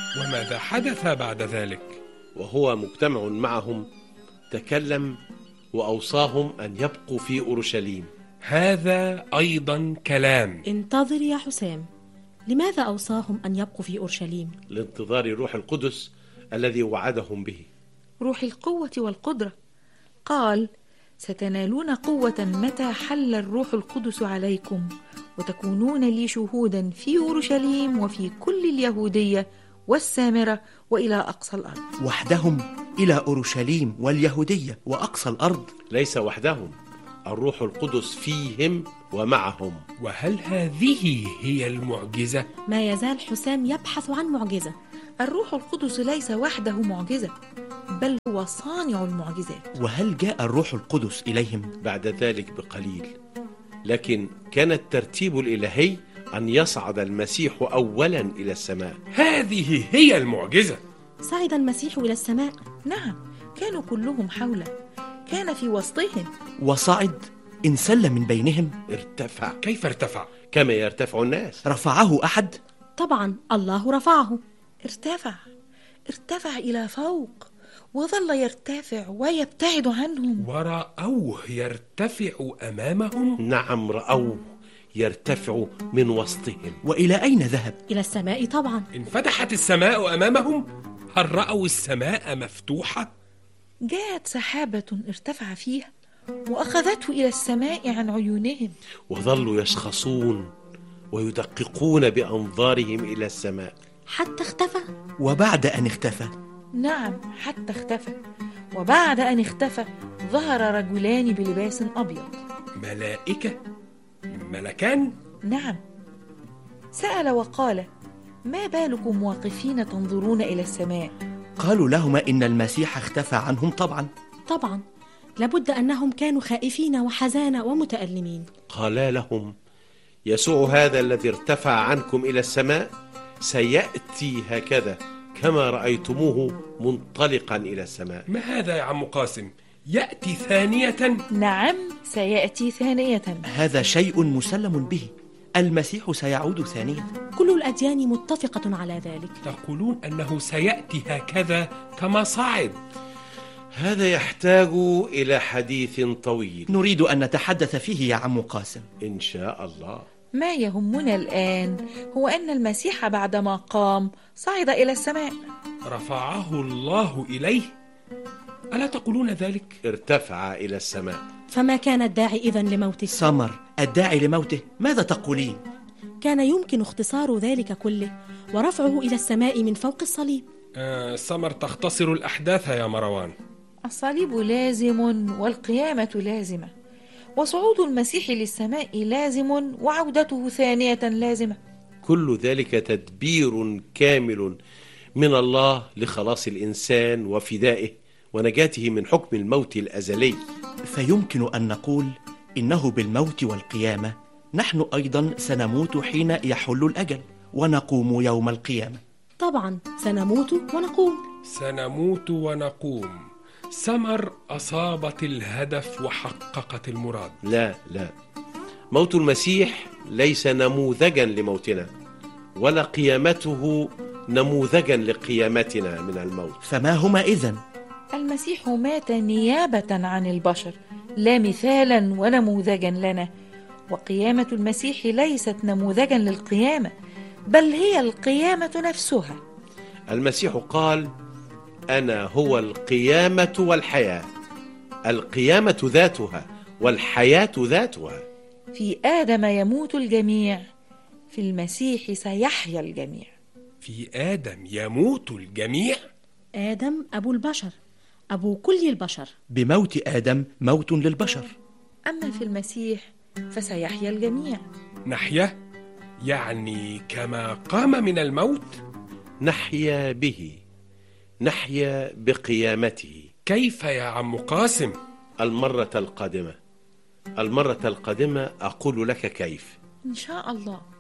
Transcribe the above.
وماذا حدث بعد ذلك؟ وهو مجتمع معهم تكلم وأوصاهم أن يبقوا في أورشليم. هذا أيضا كلام. انتظر يا حسام، لماذا أوصاهم أن يبقوا في أورشليم؟ لانتظار الروح القدس الذي وعدهم به. روح القوة والقدرة. قال: ستنالون قوة متى حل الروح القدس عليكم، وتكونون لي شهودا في أورشليم وفي كل اليهودية والسامرة وإلى أقصى الأرض. وحدهم إلى أورشليم واليهودية وأقصى الأرض؟ ليس وحدهم، الروح القدس فيهم ومعهم. وهل هذه هي المعجزة؟ ما يزال حسام يبحث عن معجزة. الروح القدس ليس وحده معجزة، بل هو صانع المعجزات. وهل جاء الروح القدس إليهم؟ بعد ذلك بقليل، لكن كان الترتيب الإلهي أن يصعد المسيح أولا إلى السماء. هذه هي المعجزة. صعد المسيح إلى السماء؟ نعم، كانوا كلهم حوله، كان في وسطهم. وصعد؟ انسل من بينهم؟ ارتفع. كيف ارتفع؟ كما يرتفع الناس. رفعه أحد؟ طبعا، الله رفعه. ارتفع إلى فوق، وظل يرتفع ويبتعد عنهم. ورأوه يرتفع أمامهم؟ نعم، رأوه يرتفع من وسطهم. وإلى أين ذهب؟ إلى السماء طبعا. انفتحت السماء أمامهم؟ هل رأوا السماء مفتوحة؟ جاءت سحابة ارتفع فيها وأخذته إلى السماء عن عيونهم، وظلوا يشخصون ويدققون بأنظارهم إلى السماء حتى اختفى. وبعد أن اختفى؟ نعم، حتى اختفى. وبعد أن اختفى ظهر رجلان بلباس أبيض. ملائكة؟ ملكان؟ نعم. سأل وقال: ما بالكم واقفين تنظرون إلى السماء؟ قالوا لهما إن المسيح اختفى عنهم. طبعا لابد أنهم كانوا خائفين وحزانا ومتألمين. قالا لهم: يسوع هذا الذي ارتفع عنكم إلى السماء سيأتي هكذا كما رأيتموه منطلقا إلى السماء. ما هذا يا عم قاسم؟ يأتي ثانية؟ نعم، سيأتي ثانية. هذا شيء مسلم به، المسيح سيعود ثانية. كل الأديان متفقة على ذلك. تقولون أنه سيأتي هكذا كما صعد. هذا يحتاج إلى حديث طويل نريد أن نتحدث فيه يا عم قاسم. إن شاء الله. ما يهمنا الآن هو أن المسيح بعدما قام صعد إلى السماء. رفعه الله إليه؟ ألا تقولون ذلك؟ ارتفع إلى السماء. فما كان الداعي إذن لموته؟ سمر، الداعي لموته؟ ماذا تقولين؟ كان يمكن اختصار ذلك كله ورفعه إلى السماء من فوق الصليب. سمر تختصر الأحداث يا مروان. الصليب لازم والقيامة لازمة، وصعود المسيح للسماء لازم وعودته ثانية لازمة. كل ذلك تدبير كامل من الله لخلاص الإنسان وفدائه ونجاته من حكم الموت الأزلي. فيمكن أن نقول إنه بالموت والقيامة نحن أيضا سنموت حين يحل الأجل ونقوم يوم القيامة. طبعا سنموت ونقوم. سنموت ونقوم. سمر أصابت الهدف وحققت المراد. لا، موت المسيح ليس نموذجا لموتنا، ولا قيامته نموذجا لقيامتنا من الموت. فما هما إذن؟ المسيح مات نيابة عن البشر، لا مثالا ونموذجا لنا. وقيامة المسيح ليست نموذجا للقيامة، بل هي القيامة نفسها. المسيح قال: أنا هو القيامة والحياة. القيامة ذاتها والحياة ذاتها. في آدم يموت الجميع، في المسيح سيحيا الجميع. في آدم يموت الجميع؟ آدم أبو البشر، أبو كل البشر. بموت آدم موت للبشر. أما في المسيح فسيحيا الجميع. نحيا؟ يعني كما قام من الموت؟ نحيا به، نحيا بقيامته. كيف يا عم قاسم؟ المرة القادمة أقول لك كيف. إن شاء الله.